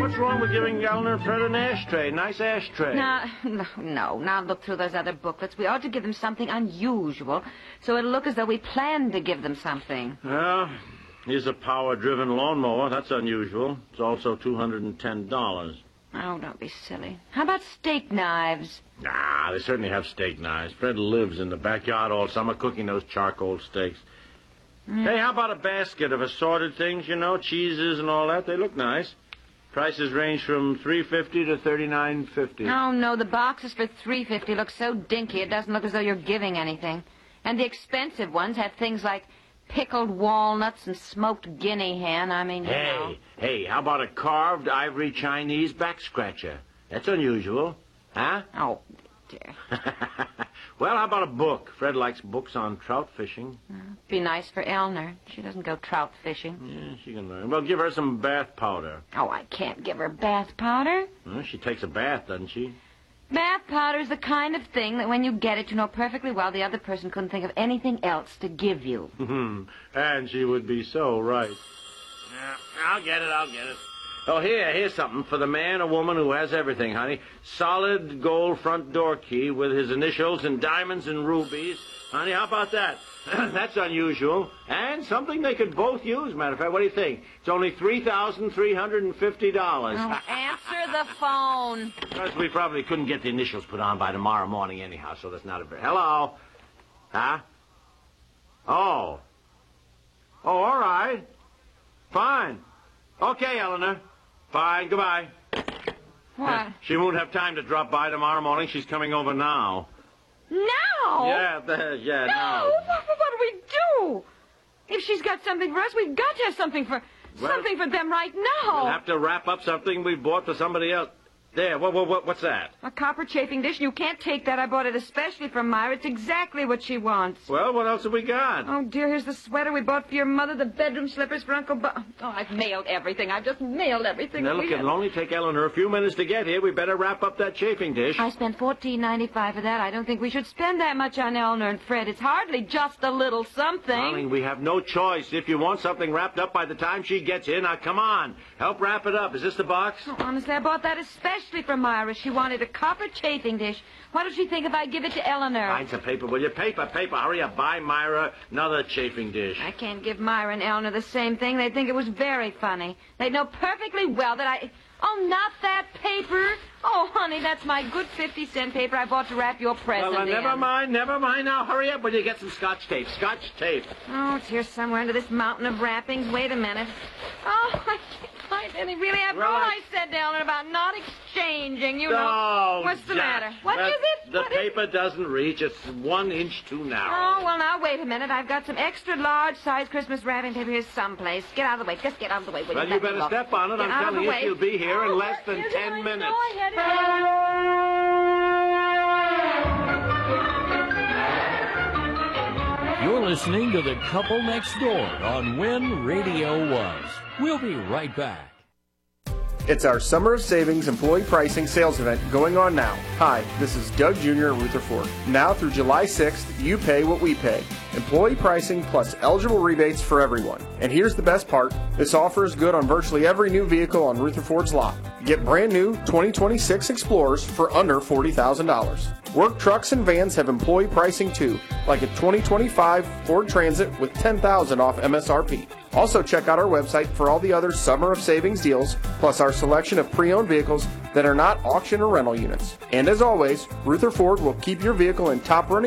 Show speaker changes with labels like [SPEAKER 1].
[SPEAKER 1] what's wrong with giving Eleanor and Fred an ashtray? Nice ashtray.
[SPEAKER 2] No. Now look through those other booklets. We ought to give them something unusual, so it'll look as though we planned to give them something.
[SPEAKER 1] Well, here's a power-driven lawnmower. That's unusual. It's also $210.
[SPEAKER 2] Oh, don't be silly. How about steak knives?
[SPEAKER 1] Nah, they certainly have steak knives. Fred lives in the backyard all summer cooking those charcoal steaks. Hey, how about a basket of assorted things, cheeses and all that? They look nice. Prices range from $3.50 to $39.50.
[SPEAKER 2] Oh, no, the boxes for $3.50 look so dinky it doesn't look as though you're giving anything. And the expensive ones have things like pickled walnuts and smoked guinea hen.
[SPEAKER 1] Hey, how about a carved ivory Chinese back scratcher? That's unusual. Huh?
[SPEAKER 2] Oh, dear.
[SPEAKER 1] Well, how about a book? Fred likes books on trout fishing.
[SPEAKER 2] Be nice for Eleanor. She doesn't go trout fishing.
[SPEAKER 1] Yeah, she can learn. Well, give her some bath powder.
[SPEAKER 2] Oh, I can't give her bath powder.
[SPEAKER 1] Well, she takes a bath, doesn't she?
[SPEAKER 2] Bath powder is the kind of thing that when you get it, you know perfectly well the other person couldn't think of anything else to give you.
[SPEAKER 1] And she would be so right. Yeah, I'll get it. Oh, here's something for the man or woman who has everything, honey. Solid gold front door key with his initials and diamonds and rubies. Honey, how about that? That's unusual. And something they could both use, matter of fact. What do you think? It's only $3,350.
[SPEAKER 2] Oh, answer the phone.
[SPEAKER 1] Because we probably couldn't get the initials put on by tomorrow morning anyhow, so that's not a big... Hello? Huh? Oh, all right. Fine. Okay, Eleanor. Fine, goodbye.
[SPEAKER 2] What?
[SPEAKER 1] She won't have time to drop by tomorrow morning. She's coming over now.
[SPEAKER 2] Now?
[SPEAKER 1] Yeah, now.
[SPEAKER 2] No, what do we do? If she's got something for us, we've got to have something for them right now.
[SPEAKER 1] We'll have to wrap up something we bought for somebody else. There, what's that?
[SPEAKER 2] A copper chafing dish. You can't take that. I bought it especially for Myra. It's exactly what she wants.
[SPEAKER 1] Well, what else have we got?
[SPEAKER 2] Oh, dear, here's the sweater we bought for your mother, the bedroom slippers for Uncle Bob. Oh, I've mailed everything. I've just mailed everything.
[SPEAKER 1] Now, look, it'll only take Eleanor a few minutes to get here. We better wrap up that chafing dish.
[SPEAKER 2] I spent $14.95 for that. I don't think we should spend that much on Eleanor and Fred. It's hardly just a little something.
[SPEAKER 1] Darling, we have no choice. If you want something wrapped up by the time she gets here, now, come on. Help wrap it up. Is this the box?
[SPEAKER 2] Oh, honestly, I bought that especially for Myra. She wanted a copper chafing dish. What does she think if I give it to Eleanor?
[SPEAKER 1] Find some paper, will you? Paper. Hurry up. Buy Myra another chafing dish.
[SPEAKER 2] I can't give Myra and Eleanor the same thing. They'd think it was very funny. They'd know perfectly well that I... Oh, not that paper. Oh, honey, that's my good 50-cent paper I bought to wrap your present in.
[SPEAKER 1] Never mind. Now, hurry up. Will you get some Scotch tape?
[SPEAKER 2] Oh, it's here somewhere under this mountain of wrappings. Wait a minute. Oh, I can't find any. Really, after all I said to Eleanor about not exchanging, you know. What's the matter? What is it?
[SPEAKER 1] The paper doesn't reach. It's 1 inch too narrow.
[SPEAKER 2] Oh, well, now, wait a minute. I've got some extra large size Christmas wrapping paper here someplace. Get out of the way. Just get out of the way.
[SPEAKER 1] Well, you better step on it. I'm telling you, she'll be here in less than 10 minutes.
[SPEAKER 3] You're listening to The Couple Next Door on When Radio Was. We'll be right back.
[SPEAKER 4] It's our Summer of Savings employee pricing sales event going on now. Hi, this is Doug Jr. at Rutherford. Now through July 6th, you pay what we pay. Employee pricing plus eligible rebates for everyone. And here's the best part. This offer is good on virtually every new vehicle on Rutherford's lot. Get brand new 2026 Explorers for under $40,000. Work trucks and vans have employee pricing too, like a 2025 Ford Transit with $10,000 off MSRP. Also check out our website for all the other Summer of Savings deals, plus our selection of pre-owned vehicles that are not auction or rental units. And as always, Rutherford will keep your vehicle in top running